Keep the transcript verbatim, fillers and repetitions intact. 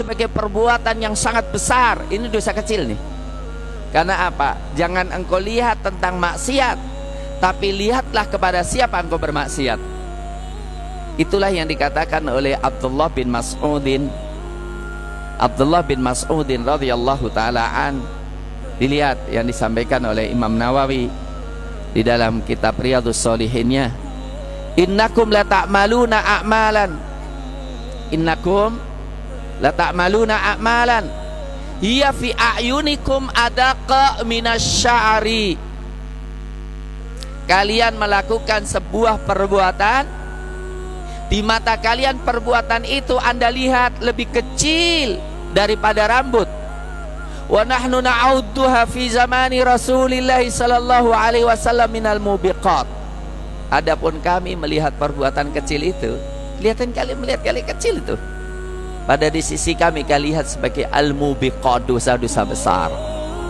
sebagai perbuatan yang sangat besar. Ini dosa kecil nih. Karena apa? Jangan engkau lihat tentang maksiat, tapi lihatlah kepada siapa engkau bermaksiat. Itulah yang dikatakan oleh Abdullah bin Mas'udin Abdullah bin Mas'udin radhiyallahu ta'ala an. Dilihat yang disampaikan oleh Imam Nawawi di dalam kitab Riyadhus Shalihinnya. Innakum la ta'maluna a'malan Innakum la ta'maluna a'malan hiya fi a'yunikum adaqa minasy'ari. Kalian melakukan sebuah perbuatan, di mata kalian perbuatan itu Anda lihat lebih kecil daripada rambut. Wa nahnu na'udduha fi zamani Rasulillah sallallahu alaihi wasallam minal mubiqat. Adapun kami melihat perbuatan kecil itu, kelihatan kalian melihat kali kecil itu, pada di sisi kami kalian lihat sebagai al-mubiqat, dosa-dosa besar.